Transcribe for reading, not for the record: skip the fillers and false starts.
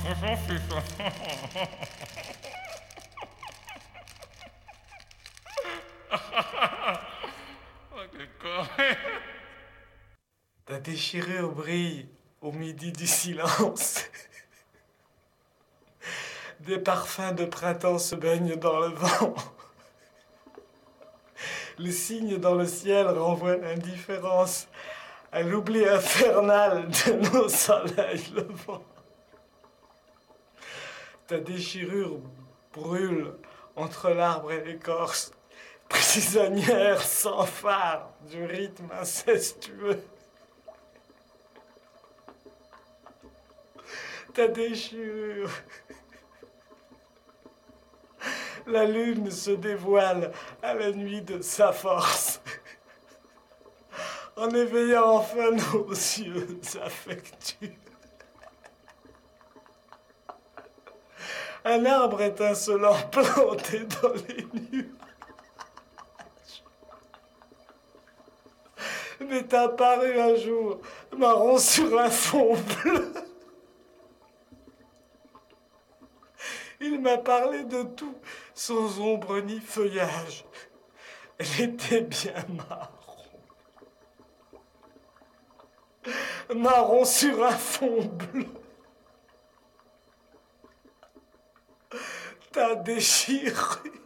Ta déchirure brille au midi du silence. Des parfums de printemps se baignent dans le vent. Le signe dans le ciel renvoie l'indifférence à l'oubli infernal de nos soleils levants. Ta déchirure brûle entre l'arbre et l'écorce, prisonnière sans phare du rythme incestueux. Ta déchirure. La lune se dévoile à la nuit de sa force, en éveillant enfin nos yeux affectueux. Un arbre étincelant planté dans les nuages m'est apparu un jour, marron sur un fond bleu. Il m'a parlé de tout, sans ombre ni feuillage. Elle était bien marron. Marron sur un fond bleu. Ta déchirure.